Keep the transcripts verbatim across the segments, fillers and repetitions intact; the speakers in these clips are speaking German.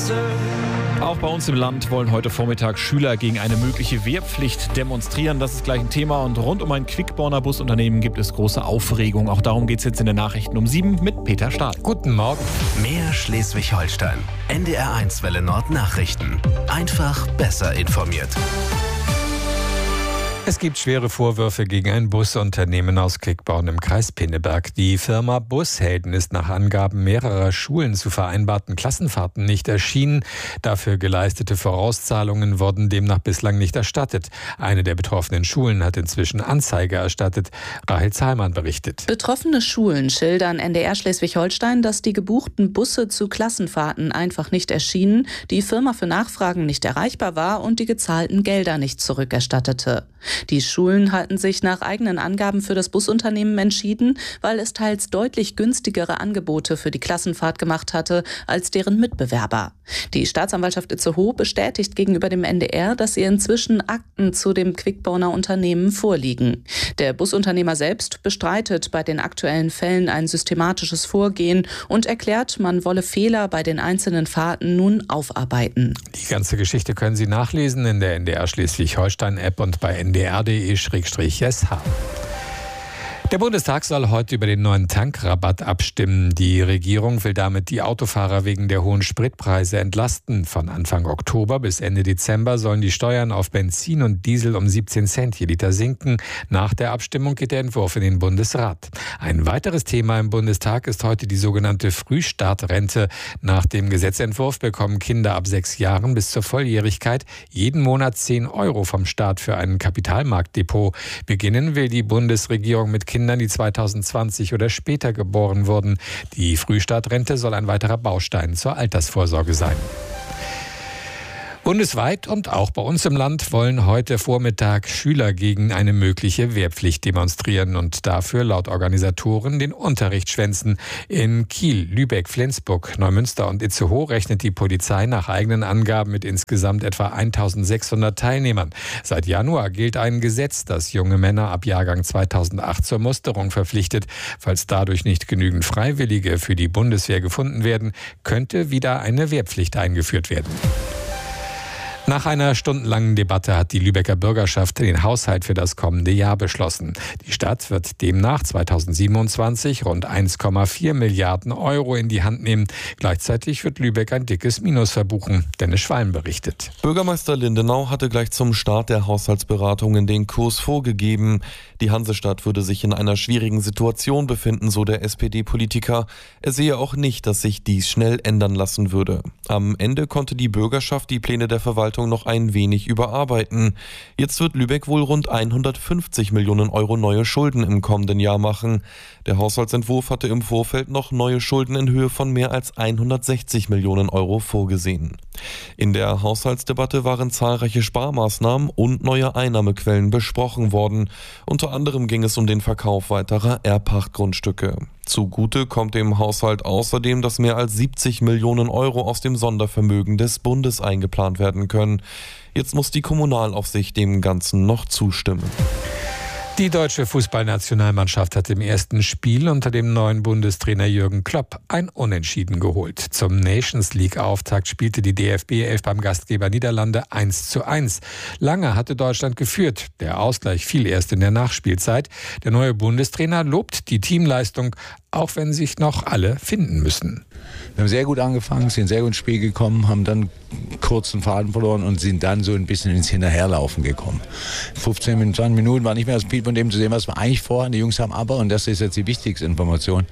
Auch bei uns im Land wollen heute Vormittag Schüler gegen eine mögliche Wehrpflicht demonstrieren. Das ist gleich ein Thema. Und rund um ein Quickborner Busunternehmen gibt es große Aufregung. Auch darum geht es jetzt in den Nachrichten um sieben mit Peter Stahl. Guten Morgen. Mehr Schleswig-Holstein. N D R eins Welle Nord Nachrichten. Einfach besser informiert. Es gibt schwere Vorwürfe gegen ein Busunternehmen aus Quickborn im Kreis Pinneberg. Die Firma Bushelden ist nach Angaben mehrerer Schulen zu vereinbarten Klassenfahrten nicht erschienen. Dafür geleistete Vorauszahlungen wurden demnach bislang nicht erstattet. Eine der betroffenen Schulen hat inzwischen Anzeige erstattet. Rahel Zahlmann berichtet. Betroffene Schulen schildern N D R Schleswig-Holstein, dass die gebuchten Busse zu Klassenfahrten einfach nicht erschienen, die Firma für Nachfragen nicht erreichbar war und die gezahlten Gelder nicht zurückerstattete. Die Schulen hatten sich nach eigenen Angaben für das Busunternehmen entschieden, weil es teils deutlich günstigere Angebote für die Klassenfahrt gemacht hatte als deren Mitbewerber. Die Staatsanwaltschaft Itzehoe bestätigt gegenüber dem N D R, dass ihr inzwischen Akten zu dem Quickborner Unternehmen vorliegen. Der Busunternehmer selbst bestreitet bei den aktuellen Fällen ein systematisches Vorgehen und erklärt, man wolle Fehler bei den einzelnen Fahrten nun aufarbeiten. Die ganze Geschichte können Sie nachlesen in der N D R Schleswig-Holstein-App und bei n d r punkt d e slash s h. Der Bundestag soll heute über den neuen Tankrabatt abstimmen. Die Regierung will damit die Autofahrer wegen der hohen Spritpreise entlasten. Von Anfang Oktober bis Ende Dezember sollen die Steuern auf Benzin und Diesel um siebzehn Cent je Liter sinken. Nach der Abstimmung geht der Entwurf in den Bundesrat. Ein weiteres Thema im Bundestag ist heute die sogenannte Frühstartrente. Nach dem Gesetzentwurf bekommen Kinder ab sechs Jahren bis zur Volljährigkeit jeden Monat zehn Euro vom Staat für ein Kapitalmarktdepot. Beginnen will die Bundesregierung mit Kindern, die zweitausendzwanzig oder später geboren wurden. Die Frühstartrente soll ein weiterer Baustein zur Altersvorsorge sein. Bundesweit und auch bei uns im Land wollen heute Vormittag Schüler gegen eine mögliche Wehrpflicht demonstrieren und dafür laut Organisatoren den Unterricht schwänzen. In Kiel, Lübeck, Flensburg, Neumünster und Itzehoe rechnet die Polizei nach eigenen Angaben mit insgesamt etwa eintausendsechshundert Teilnehmern. Seit Januar gilt ein Gesetz, das junge Männer ab Jahrgang zweitausendacht zur Musterung verpflichtet. Falls dadurch nicht genügend Freiwillige für die Bundeswehr gefunden werden, könnte wieder eine Wehrpflicht eingeführt werden. Nach einer stundenlangen Debatte hat die Lübecker Bürgerschaft den Haushalt für das kommende Jahr beschlossen. Die Stadt wird demnach zweitausendsiebenundzwanzig rund eins Komma vier Milliarden Euro in die Hand nehmen. Gleichzeitig wird Lübeck ein dickes Minus verbuchen. Dennis Schwalm berichtet. Bürgermeister Lindenau hatte gleich zum Start der Haushaltsberatungen den Kurs vorgegeben. Die Hansestadt würde sich in einer schwierigen Situation befinden, so der S P D-Politiker. Er sehe auch nicht, dass sich dies schnell ändern lassen würde. Am Ende konnte die Bürgerschaft die Pläne der Verwaltung noch ein wenig überarbeiten. Jetzt wird Lübeck wohl rund hundertfünfzig Millionen Euro neue Schulden im kommenden Jahr machen. Der Haushaltsentwurf hatte im Vorfeld noch neue Schulden in Höhe von mehr als hundertsechzig Millionen Euro vorgesehen. In der Haushaltsdebatte waren zahlreiche Sparmaßnahmen und neue Einnahmequellen besprochen worden. Unter anderem ging es um den Verkauf weiterer Erbpachtgrundstücke. Zugute kommt dem Haushalt außerdem, dass mehr als siebzig Millionen Euro aus dem Sondervermögen des Bundes eingeplant werden können. Jetzt muss die Kommunalaufsicht dem Ganzen noch zustimmen. Die deutsche Fußballnationalmannschaft hat im ersten Spiel unter dem neuen Bundestrainer Jürgen Klopp ein Unentschieden geholt. Zum Nations League-Auftakt spielte die D F B elf beim Gastgeber Niederlande eins zu eins. Lange hatte Deutschland geführt. Der Ausgleich fiel erst in der Nachspielzeit. Der neue Bundestrainer lobt die Teamleistung, auch wenn sich noch alle finden müssen. Wir haben sehr gut angefangen, sind sehr gut ins Spiel gekommen, haben dann kurz den Faden verloren und sind dann so ein bisschen ins Hinterherlaufen gekommen. fünfzehn, zwanzig Minuten war nicht mehr das Spiel von dem zu sehen, was wir eigentlich vorhaben. Die Jungs haben aber, und das ist jetzt die wichtigste Information,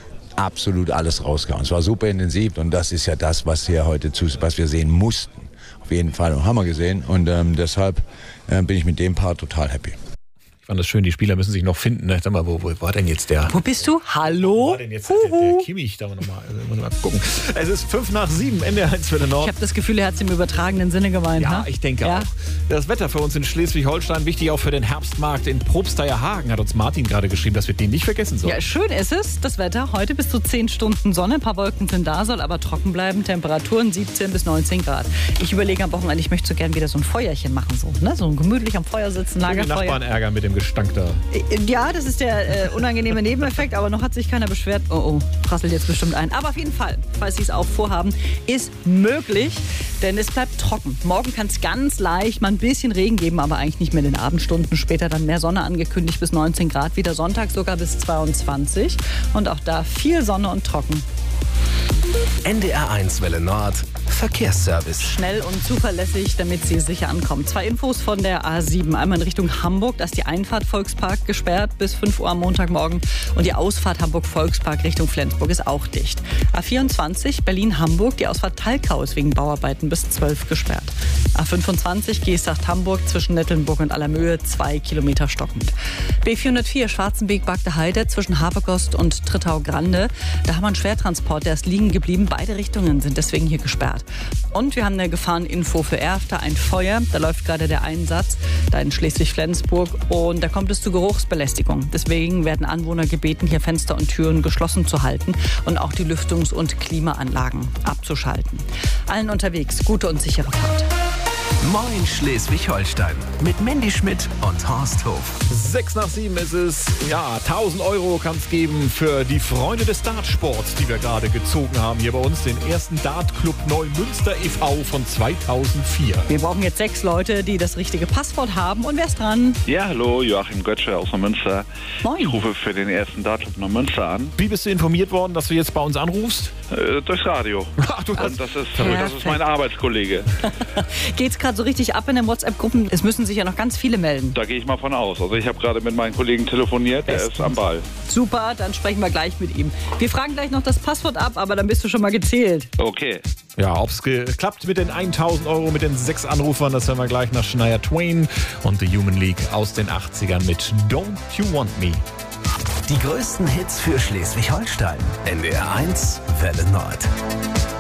absolut alles rausgehauen. Es war super intensiv und das ist ja das, was wir heute zu, was wir sehen mussten. Auf jeden Fall, und haben wir gesehen und ähm, deshalb äh, bin ich mit dem Part total happy. Ich fand das schön, die Spieler müssen sich noch finden. Ne? Sag mal, wo, wo war denn jetzt der... Wo bist du? Hallo? Wo war denn jetzt der, der Kimmich? Da mal, muss mal gucken. Es ist fünf nach sieben, N D R eins Welle Nord. Ich habe das Gefühl, er hat es im übertragenen Sinne gemeint. Ja, ne? ich denke ja. auch. Das Wetter für uns in Schleswig-Holstein, wichtig auch für den Herbstmarkt in Probsteierhagen, hat uns Martin gerade geschrieben, dass wir den nicht vergessen sollen. Ja, schön ist es, das Wetter. Heute bis zu zehn Stunden Sonne, ein paar Wolken sind da, soll aber trocken bleiben. Temperaturen siebzehn bis neunzehn Grad. Ich überlege am Wochenende, ich möchte so gern wieder so ein Feuerchen machen. So, ne? so gemütlich am Feuer sitzen, Lagerfeuer. Die Nachbarn ärgern mit dem Gestank da. Ja, das ist der äh, unangenehme Nebeneffekt, aber noch hat sich keiner beschwert. Oh, oh, prasselt jetzt bestimmt ein. Aber auf jeden Fall, falls Sie es auch vorhaben, ist möglich, denn es bleibt trocken. Morgen kann es ganz leicht mal ein bisschen Regen geben, aber eigentlich nicht mehr in den Abendstunden. Später dann mehr Sonne angekündigt bis neunzehn Grad. Wieder Sonntag sogar bis zweiundzwanzig. Und auch da viel Sonne und trocken. N D R eins Welle Nord Verkehrsservice. Schnell und zuverlässig, damit Sie sicher ankommen. Zwei Infos von der A sieben. Einmal in Richtung Hamburg, da ist die Einfahrt Volkspark gesperrt bis fünf Uhr am Montagmorgen. Und die Ausfahrt Hamburg-Volkspark Richtung Flensburg ist auch dicht. A vierundzwanzig Berlin-Hamburg, die Ausfahrt Talkau ist wegen Bauarbeiten bis zwölf gesperrt. A fünfundzwanzig Geesthacht-Hamburg zwischen Nettelnburg und Allermöhe, zwei Kilometer stockend. B vierhundertvier Schwarzenbeek-Bagde Heide zwischen Habergost und Trittau-Grande. Da haben wir einen Schwertransport, der ist liegen geblieben. Beide Richtungen sind deswegen hier gesperrt. Und wir haben eine Gefahreninfo für Erfter, ein Feuer. Da läuft gerade der Einsatz, da in Schleswig-Flensburg. Und da kommt es zu Geruchsbelästigung. Deswegen werden Anwohner gebeten, hier Fenster und Türen geschlossen zu halten und auch die Lüftungs- und Klimaanlagen abzuschalten. Allen unterwegs gute und sichere Fahrt. Moin Schleswig-Holstein mit Mandy Schmidt und Horst Hof. Sechs nach sieben ist es. Ja, tausend Euro kann es geben für die Freunde des Dartsports, die wir gerade gezogen haben. Hier bei uns den ersten Dartclub Neumünster e V von zweitausendvier. Wir brauchen jetzt sechs Leute, die das richtige Passwort haben. Und wer ist dran? Ja, hallo, Joachim Götzsche aus Neumünster. Moin. Ich rufe für den ersten Dartclub Neumünster an. Wie bist du informiert worden, dass du jetzt bei uns anrufst? Äh, durchs Radio. Ach, du hast Und das ist, das ist mein Arbeitskollege. Geht's gerade so richtig ab in den WhatsApp-Gruppen? Es müssen sich ja noch ganz viele melden. Da gehe ich mal von aus. Also ich habe gerade mit meinem Kollegen telefoniert, der Bestens. ist am Ball. Super, dann sprechen wir gleich mit ihm. Wir fragen gleich noch das Passwort ab, aber dann bist du schon mal gezählt. Okay. Ja, ob es geklappt mit den tausend Euro, mit den sechs Anrufern, das hören wir gleich nach Shania Twain und The Human League aus den achtzigern mit Don't You Want Me. Die größten Hits für Schleswig-Holstein. N D R eins Welle Nord.